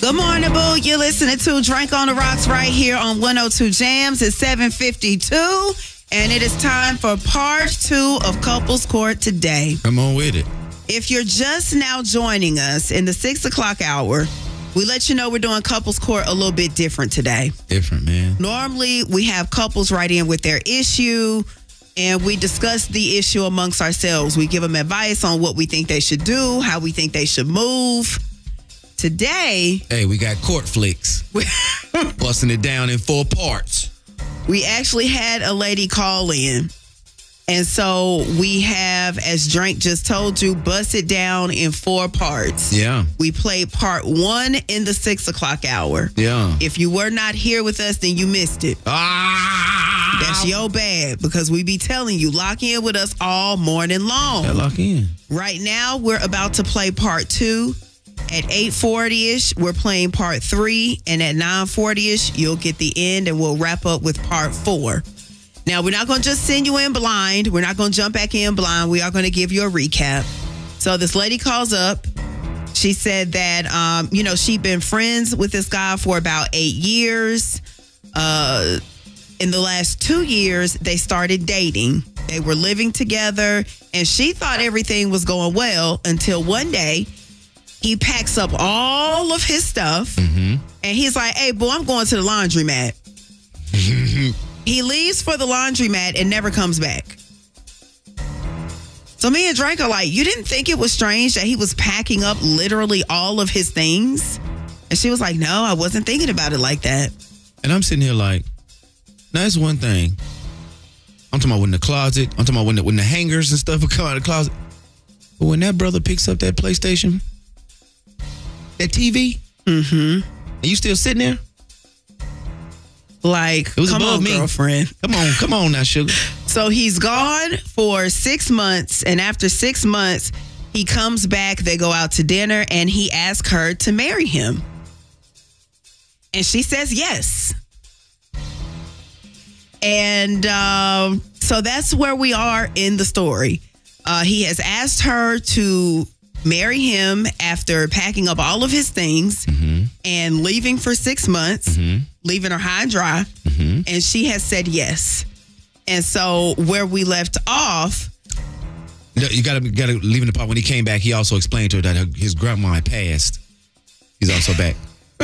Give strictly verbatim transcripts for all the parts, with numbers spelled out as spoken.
Good morning, boo. You're listening to Drink on the Rocks right here on one oh two Jams. It's seven fifty-two, and it is time for part two of Couples Court today. Come on with it. If you're just now joining us in the six o'clock hour, we let you know we're doing Couples Court a little bit different today. Different, man. Normally, we have couples write in with their issue, and we discuss the issue amongst ourselves. We give them advice on what we think they should do, how we think they should move. Today, hey, we got court flicks. Busting it down in four parts. We actually had a lady call in. And so we have, as Drake just told you, bust it down in four parts. Yeah. We played part one in the six o'clock hour. Yeah. If you were not here with us, then you missed it. Ah! That's your bad, because we be telling you, lock in with us all morning long. Yeah, lock in. Right now, we're about to play part two. At eight forty-ish, we're playing part three. And at nine forty-ish, you'll get the end, and we'll wrap up with part four. Now, we're not going to just send you in blind. We're not going to jump back in blind. We are going to give you a recap. So this lady calls up. She said that, um, you know, she'd been friends with this guy for about eight years. Uh, in the last two years, they started dating. They were living together, and she thought everything was going well until one day he packs up all of his stuff, mm-hmm. and he's like, hey, boy, I'm going to the laundromat. He leaves for the laundromat and never comes back. So me and Drake are like, you didn't think it was strange that he was packing up literally all of his things? And she was like, no, I wasn't thinking about it like that. And I'm sitting here like, now that's one thing. I'm talking about when the closet, I'm talking about when the, when the hangers and stuff will come out of the closet. But when that brother picks up that PlayStation, that T V, mm-hmm. and you still sitting there? Like, it was come above on, me. girlfriend. Come on, come on now, sugar. So he's gone for six months, and after six months, he comes back. They go out to dinner, and he asks her to marry him. And she says yes. And um, so that's where we are in the story. Uh, he has asked her to marry him after packing up all of his things mm-hmm. and leaving for six months, mm-hmm. leaving her high and dry. Mm-hmm. And she has said yes. And so where we left off. No, you got to got to leave in the part when he came back. He also explained to her that his grandma had passed. He's also back.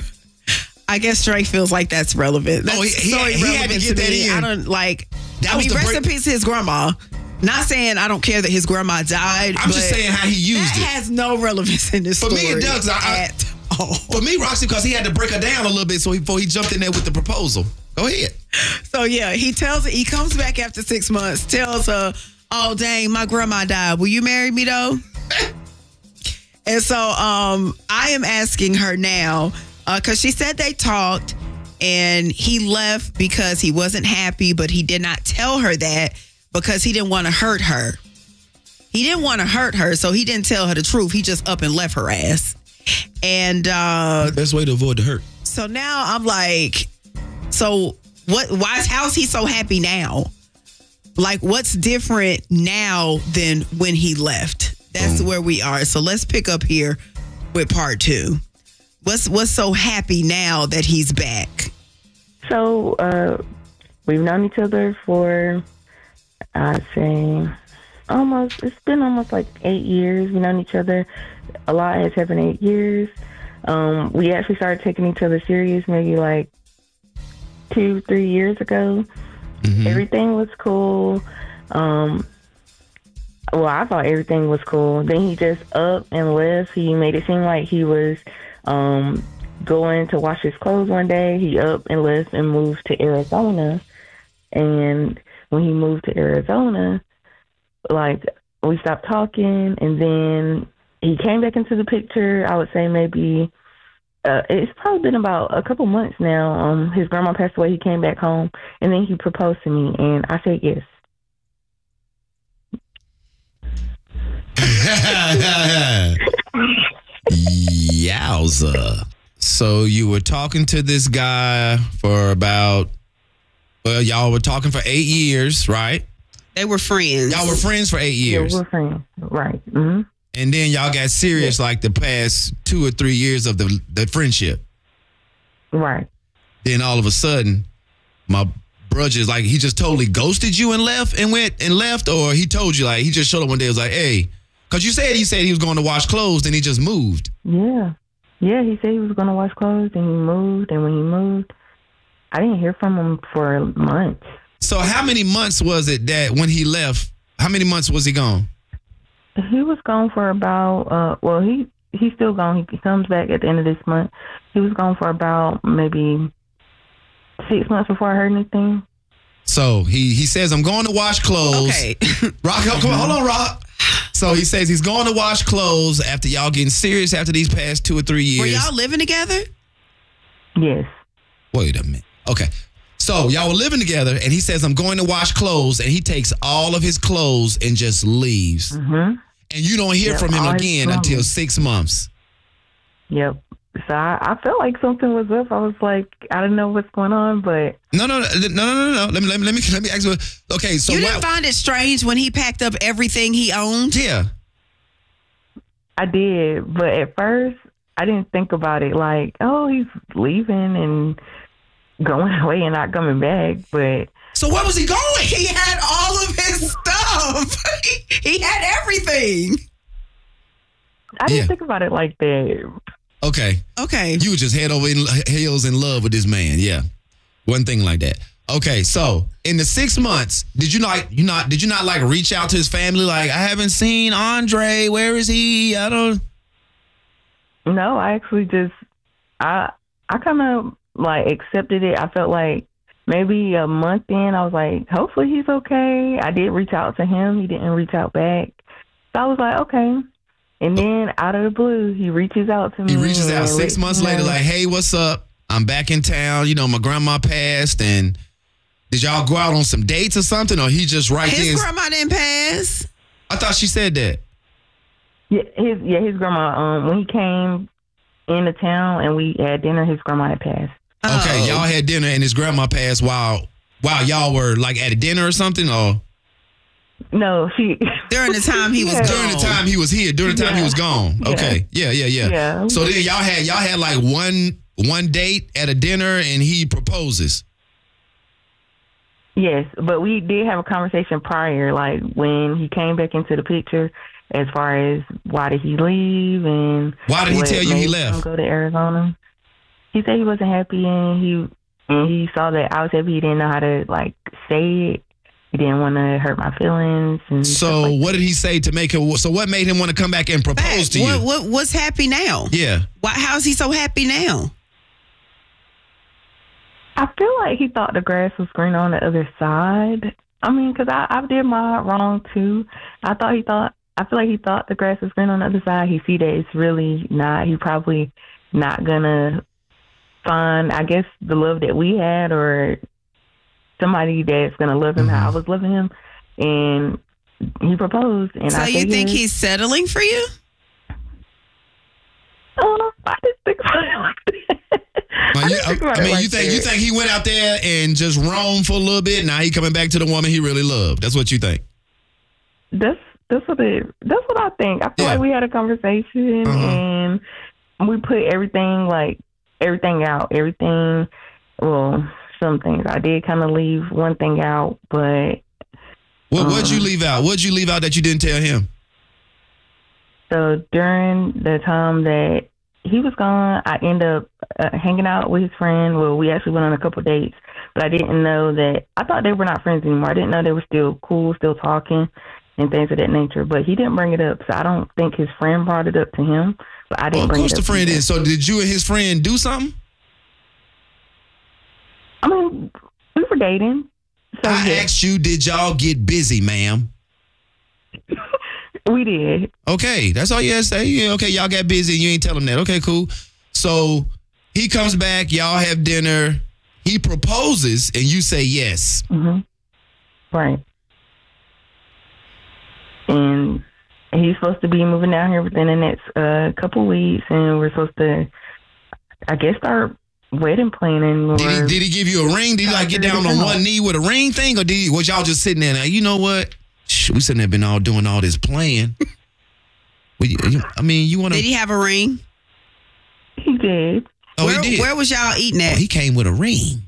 I guess Drake feels like that's relevant. That's oh, he, he, so he had to get to that me. in. I don't like. That I was mean, the rest break- in peace to his grandma. Not saying I don't care that his grandma died. I'm but just saying how he used that it. That has no relevance in this for story. For me, it does. I, at all. For me, Roxy, because he had to break her down a little bit so he, before he jumped in there with the proposal. Go ahead. So yeah, he tells her, he comes back after six months, tells her, "Oh dang, my grandma died. Will you marry me though?" And so um, I am asking her now because uh, she said they talked. And he left because he wasn't happy, but he did not tell her that because he didn't want to hurt her. He didn't want to hurt her, so he didn't tell her the truth. He just up and left her ass. And uh, best way to avoid the hurt. So now I'm like, so what? Why? How's he so happy now? Like, what's different now than when he left? That's Boom. Where we are. So let's pick up here with part two. What's what's so happy now that he's back? So uh, we've known each other for, I'd say, almost, it's been almost like eight years. We've known each other. A lot has happened in eight years. Um, we actually started taking each other serious maybe like two, three years ago. Mm-hmm. Everything was cool. Um, well, I thought everything was cool. Then he just up and left. He made it seem like he was um, going to wash his clothes one day. He up and left and moved to Arizona. And when he moved to Arizona, like, we stopped talking, and then he came back into the picture. I would say maybe uh, it's probably been about a couple months now. Um, his grandma passed away. He came back home, and then he proposed to me, and I said yes. Yowza. So you were talking to this guy for about, well, y'all were talking for eight years, right? They were friends. Y'all were friends for eight years. Yeah, we're friends, right. Mm-hmm. And then y'all got serious like the past two or three years of the the friendship. Right. Then all of a sudden, my brother is like, he just totally ghosted you and left and went and left, or he told you, like, he just showed up one day and was like, hey, because you said he said he was going to wash clothes, then he just moved. Yeah. Yeah, he said he was going to wash clothes, and he moved, and when he moved, I didn't hear from him for months. So how many months was it that when he left, how many months was he gone? He was gone for about, uh, well, he he's still gone. He comes back at the end of this month. He was gone for about maybe six months before I heard anything. So he he says, I'm going to wash clothes. Okay. Rock, come on, hold on, Rock. So he says he's going to wash clothes after y'all getting serious after these past two or three years. Were y'all living together? Yes. Wait a minute. Okay. So y'all were living together, and he says, I'm going to wash clothes, and he takes all of his clothes and just leaves. Mm-hmm. And you don't hear Yep, from him all his again clothes. until six months. Yep. So I, I felt like something was up. I was like, I didn't know what's going on, but No, no, no, no, no, no, no. Let me, let me, let me, let me ask you. Okay, so You why- didn't find it strange when he packed up everything he owned? yeah. I did. But at first, I didn't think about it like, oh, he's leaving and going away and not coming back. But So where was he going? He had all of his stuff. he, he had everything. I didn't Yeah. think about it like that. Okay. Okay. You were just head over in, heels in love with this man. Yeah. One thing like that. Okay, so in the six months, did you not you not did you not like reach out to his family like, I haven't seen Andre, where is he? I don't No, I actually just, I I kind of like accepted it. I felt like maybe a month in, I was like, hopefully he's okay. I did reach out to him. He didn't reach out back. So I was like, okay. And then out of the blue, he reaches out to me. He reaches out and six lets months me later, know. like, hey, what's up? I'm back in town. You know, my grandma passed, and did y'all go out on some dates or something? Or he just right His there? grandma didn't pass. I thought she said that. Yeah, his yeah, his grandma. Um, when he came into town and we had dinner, his grandma had passed. Okay, Oh. y'all had dinner and his grandma passed while while y'all were like at a dinner or something, or No, she During the time he was Yeah. gone. during the time he was here, during the time he Yeah. was gone. Yeah. Okay, yeah, yeah, yeah. Yeah. So then y'all had y'all had like one one date at a dinner and he proposes. Yes, but we did have a conversation prior, like when he came back into the picture, as far as why did he leave and Why did he what tell you he made left? him go to Arizona. He said he wasn't happy, and he and he saw that I was happy. He didn't know how to like say it. He didn't want to hurt my feelings. And stuff So like what did he say to make him? So what made him want to come back and propose Back. to you? What, what, what's happy now? Yeah. Why, how's he so happy now? I feel like he thought the grass was greener on the other side. I mean, because I, I did my wrong too. I thought he thought, I feel like he thought the grass was green on the other side. He see that it's really not. He probably not going to find, I guess, the love that we had or somebody that's going to love him how I was loving him. And he proposed. And So I you said think yes. he's settling for you? Oh, I didn't think about it like that. Well, I you- didn't think about I it mean, like you think you that. think he went out there and just roamed for a little bit? Now he coming back to the woman he really loved. That's what you think? That's that's what it. That's what I think. I feel Yeah. like we had a conversation Uh-huh. and we put everything like everything out. Everything. Well, some things I did kind of leave one thing out, but What what'd you Um, leave out? What'd you leave out that you didn't tell him? so during the time that he was gone, I ended up uh, hanging out with his friend. Well, we actually went on a couple dates, but I didn't know that. I thought they were not friends anymore. I didn't know they were still cool, still talking, and things of that nature. But he didn't bring it up, so I don't think his friend brought it up to him. But I didn't Well, of bring course it the up to friend him. is. So did you and his friend do something? I mean, we were dating. So I yeah, asked you, did y'all get busy, ma'am? we did. Okay, that's all you had to say. Yeah, okay, y'all got busy. You ain't tell him that. Okay, cool. So he comes back. Y'all have dinner. He proposes, and you say yes. hmm Right. And he's supposed to be moving down here within the next uh, couple weeks, and we're supposed to, I guess, start wedding planning. Or, Did he, did he give you a ring? Did he like get down on one knee with a ring thing, or did he, was y'all just sitting there? Now, you know what? Shh, we sitting there been all doing all this playing. Well, you- you- I mean, you want Did to? he have a ring? He did. Oh, where, he did. Where was y'all eating at? Oh, he came with a ring.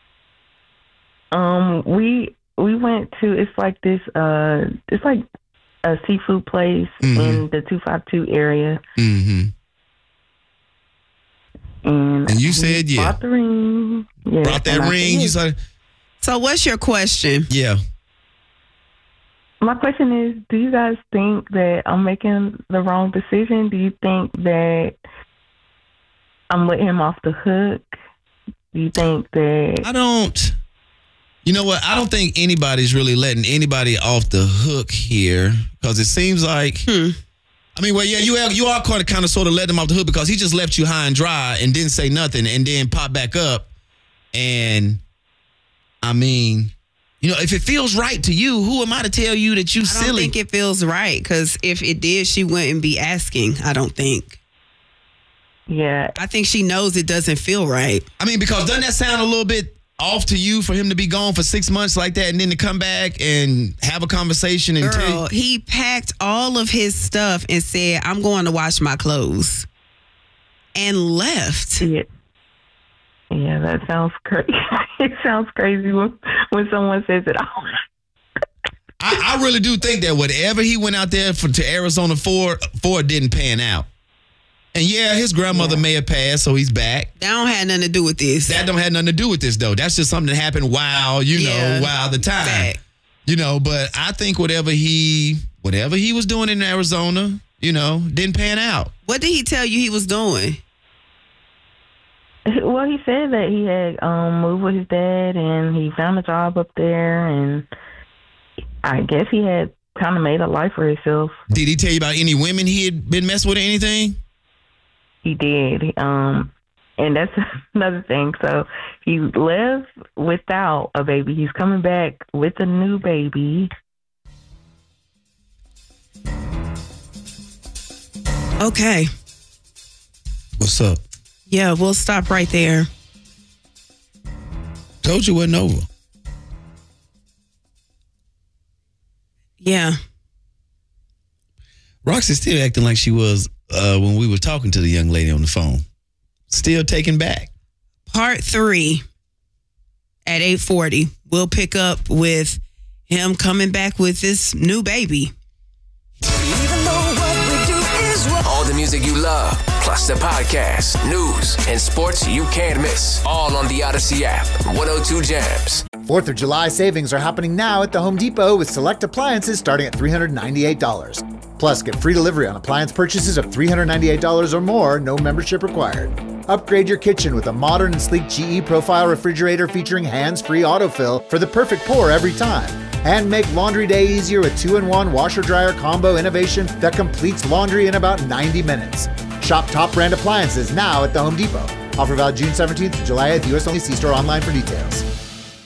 Um, we we went to it's like this uh it's like a seafood place Mhm. in the two five two area, Mm-hmm. and And you we said yeah. bought the ring. Yeah, Brought that and I ring. You said, said, So what's your question? yeah. my question is, do you guys think that I'm making the wrong decision? Do you think that I'm letting him off the hook? Do you think that I don't. You know what? I don't think anybody's really letting anybody off the hook here because it seems like. Hmm. I mean, well, yeah, you are, you are kind of, kind of sort of let him off the hook because he just left you high and dry and didn't say nothing and then pop back up. And I mean, you know, if it feels right to you, who am I to tell you that you I don't silly? think it feels right because if it did, she wouldn't be asking. I don't think. yeah? I think she knows it doesn't feel right. I mean, because doesn't that sound a little bit off to you for him to be gone for six months like that and then to come back and have a conversation and tell Girl, you, he packed all of his stuff and said, I'm going to wash my clothes. And left. Yeah, yeah, that sounds crazy. It sounds crazy when, when someone says it. Oh. I, I really do think that whatever he went out there for to Arizona for, for didn't pan out. And yeah, his grandmother Yeah. may have passed, so he's back. That don't have nothing to do with this. That don't have nothing to do with this, though. That's just something that happened while, you Yeah. know, while the time. Fact. You know, but I think whatever he whatever he was doing in Arizona, you know, didn't pan out. What did he tell you he was doing? Well, he said that he had um, moved with his dad and he found a job up there, and I guess he had kind of made a life for himself. Did he tell you about any women he had been messing with or anything? He did. Um, and that's another thing. So he left without a baby. He's coming back with a new baby. Okay. What's up? Yeah, we'll stop right there. Told you it wasn't over. Yeah. Roxy's still acting like she was uh, when we were talking to the young lady on the phone. Still taken back. Part three at eight forty. We'll pick up with him coming back with this new baby. Even though what we do is wrong. All the music you love, plus the podcast, news, and sports you can't miss. All on the Odyssey app. one oh two Jams. fourth of July savings are happening now at the Home Depot with select appliances starting at three hundred ninety-eight dollars. Plus, get free delivery on appliance purchases of three hundred ninety-eight dollars or more, no membership required. Upgrade your kitchen with a modern and sleek G E Profile refrigerator featuring hands-free autofill for the perfect pour every time. And make laundry day easier with two in one washer-dryer combo innovation that completes laundry in about ninety minutes. Shop top brand appliances now at the Home Depot. Offer valid June seventeenth to July eighth. U S only. See store online for details.